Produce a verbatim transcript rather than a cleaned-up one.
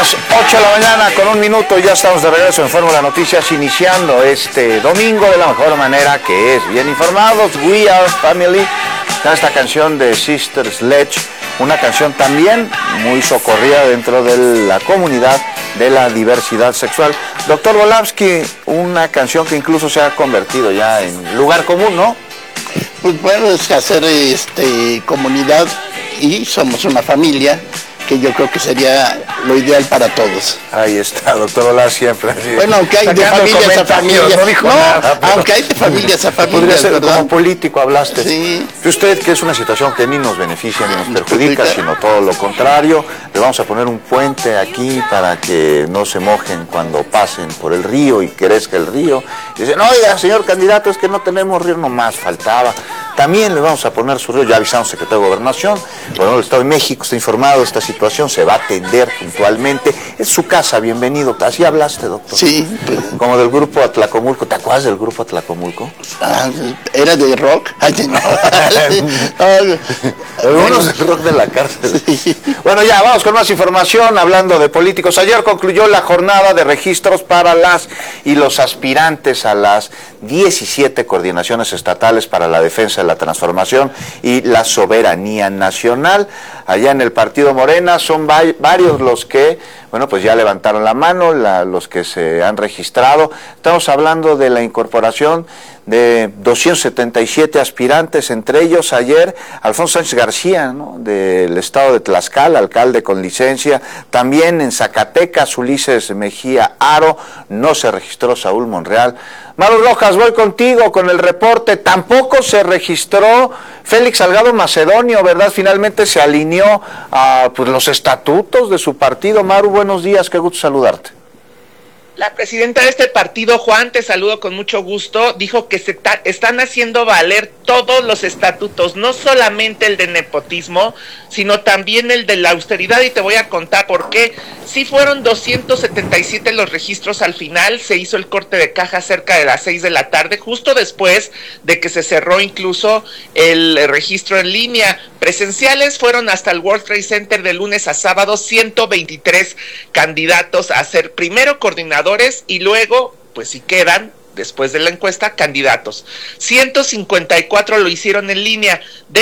las ocho de la mañana con un minuto, ya estamos de regreso en Fórmula Noticias, iniciando este domingo de la mejor manera, que es bien informados. We Are Family, esta canción de Sister Sledge, una canción también muy socorrida dentro de la comunidad de la diversidad sexual. Doctor Volavsky, una canción que incluso se ha convertido ya en lugar común, ¿no? Pues bueno, es hacer este, comunidad, y somos una familia, que yo creo que sería lo ideal para todos. Ahí está, doctor Ola, siempre así. Bueno, aunque hay de familias a familias. No dijo no, nada, pero aunque hay de familias a familias, podría ser, ¿verdad? como político hablaste. Sí. Y usted, que es una situación que ni nos beneficia ni nos perjudica, sino todo lo contrario, le vamos a poner un puente aquí para que no se mojen cuando pasen por el río y crezca el río. Y dicen, oiga, señor candidato, es que no tenemos río, nomás faltaba. También le vamos a poner su río, ya avisamos al secretario de Gobernación. Bueno, el Estado de México está informado de esta situación, se va a atender puntualmente. Es su casa, bienvenido. Así hablaste, doctor. Sí. Pues, como del grupo Atlacomulco. ¿Te acuerdas del grupo Atlacomulco? Ah, ¿era de rock? Ay, no. Algunos del rock de la cárcel. Sí. Bueno, ya, vamos con más información, hablando de políticos. Ayer concluyó la jornada de registros para las y los aspirantes a las diecisiete coordinaciones estatales para la defensa de la transformación y la soberanía nacional. Allá en el partido Morena son va varios los que, bueno, pues ya levantaron la mano, la, los que se han registrado. Estamos hablando de la incorporación de doscientos setenta y siete aspirantes, entre ellos ayer Alfonso Sánchez García, ¿no?, del estado de Tlaxcala, alcalde con licencia. También en Zacatecas, Ulises Mejía Aro, no se registró Saúl Monreal. Maru Rojas, voy contigo con el reporte. Tampoco se registró Félix Salgado Macedonio, ¿verdad? Finalmente se alineó a pues, los estatutos de su partido. Maru, buenos días, qué gusto saludarte. La presidenta de este partido, Juan, te saludo con mucho gusto, dijo que se están haciendo valer todos los estatutos, no solamente el de nepotismo, sino también el de la austeridad, y te voy a contar por qué. Sí fueron doscientos setenta y siete los registros al final, se hizo el corte de caja cerca de las seis de la tarde, justo después de que se cerró incluso el registro en línea. Presenciales fueron hasta el World Trade Center de lunes a sábado, ciento veintitrés candidatos a ser primero coordinadores y luego, pues si quedan, después de la encuesta, candidatos. ciento cincuenta y cuatro lo hicieron en línea. De